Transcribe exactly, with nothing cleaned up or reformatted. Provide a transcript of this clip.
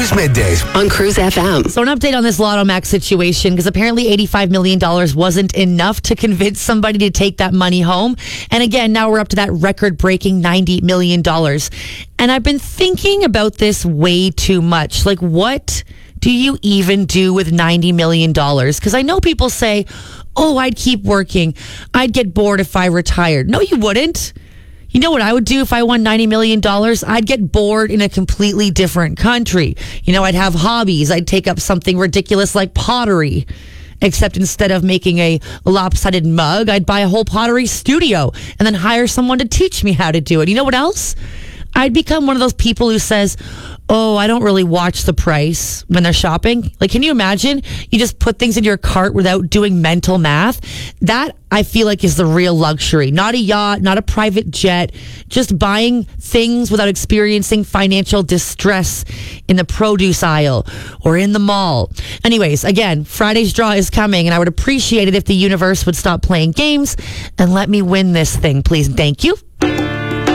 Cruise Middays on Cruise F M. So an update on this Lotto Max situation, because apparently eighty-five million dollars wasn't enough to convince somebody to take that money home. And again, now we're up to that record-breaking ninety million dollars. And I've been thinking about this way too much. Like, what do you even do with ninety million dollars? Because I know people say, oh, I'd keep working. I'd get bored if I retired. No, you wouldn't. You know what I would do if I won ninety million dollars? I'd get bored in a completely different country. You know, I'd have hobbies. I'd take up something ridiculous like pottery. Except instead of making a lopsided mug, I'd buy a whole pottery studio and then hire someone to teach me how to do it. You know what else? I'd become one of those people who says, oh, I don't really watch the price when they're shopping. Like, can you imagine? You just put things in your cart without doing mental math. That, I feel like, is the real luxury. Not a yacht, not a private jet, just buying things without experiencing financial distress in the produce aisle or in the mall. Anyways, again, Friday's draw is coming, and I would appreciate it if the universe would stop playing games and let me win this thing, please. Thank you.